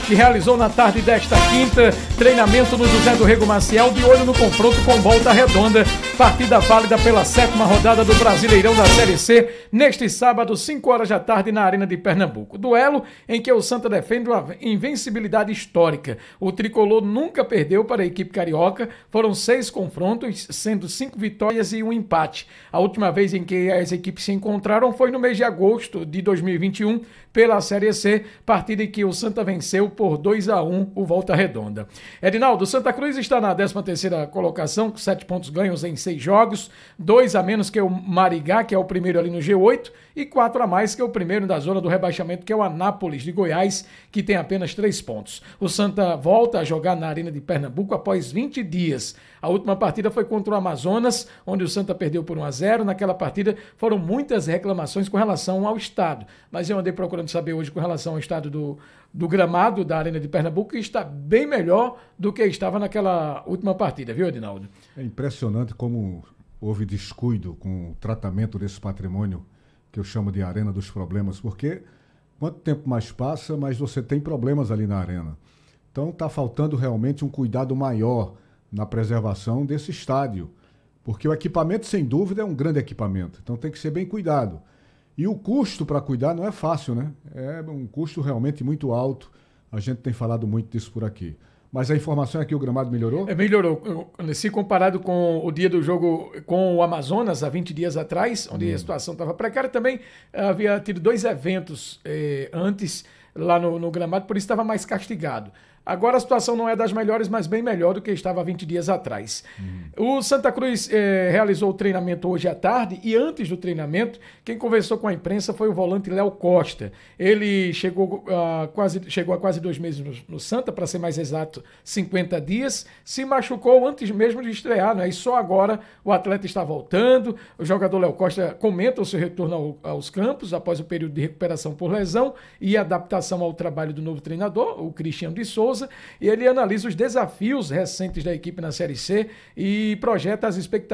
que realizou na tarde desta quinta treinamento no José do Rego Maciel, de olho no confronto com Volta Redonda, partida válida pela 7ª rodada do Brasileirão da Série C, neste sábado, 5 horas da tarde, na Arena de Pernambuco. Duelo em que o Santa defende uma invencibilidade histórica. O tricolor nunca perdeu para a equipe carioca, foram 6 confrontos, sendo 5 vitórias e um empate. A última vez em que as equipes se encontraram foi no mês de agosto de 2021, pela Série C, partida em que o Santa venceu por 2-1 o Volta Redonda. Edinaldo, o Santa Cruz está na 13ª colocação, com 7 pontos ganhos em 6 jogos, 2 a menos que o Marigá, que é o primeiro ali no G8, e 4 a mais que o primeiro da zona do rebaixamento, que é o Anápolis de Goiás, que tem apenas 3 pontos. O Santa volta a jogar na Arena de Pernambuco após 20 dias. A última partida foi contra o Amazonas, onde o Santa perdeu por 1-0. Naquela partida foram muitas reclamações com relação ao estado, mas eu andei procurando saber hoje com relação ao estado do gramado da Arena de Pernambuco, que está bem melhor do que estava naquela última partida, viu, Edinaldo? É impressionante como houve descuido com o tratamento desse patrimônio que eu chamo de Arena dos Problemas, porque quanto tempo mais passa, mais você tem problemas ali na arena. Então está faltando realmente um cuidado maior na preservação desse estádio, porque o equipamento, sem dúvida, é um grande equipamento, então tem que ser bem cuidado. E o custo para cuidar não é fácil, né? É um custo realmente muito alto, a gente tem falado muito disso por aqui. Mas a informação é que o gramado melhorou? Melhorou. Se comparado com o dia do jogo com o Amazonas, há 20 dias atrás, onde a situação estava precária, também havia tido 2 eventos antes lá no gramado, por isso estava mais castigado. Agora a situação não é das melhores, mas bem melhor do que estava há 20 dias atrás. O Santa Cruz realizou o treinamento hoje à tarde, e antes do treinamento, quem conversou com a imprensa foi o volante Léo Costa. Ele chegou a quase 2 meses no Santa, para ser mais exato, 50 dias, se machucou antes mesmo de estrear, né? E só agora o atleta está voltando. O jogador Léo Costa comenta o seu retorno aos campos após o período de recuperação por lesão e adaptação ao trabalho do novo treinador, o Cristiano de Souza, e ele analisa os desafios recentes da equipe na Série C e projeta as expectativas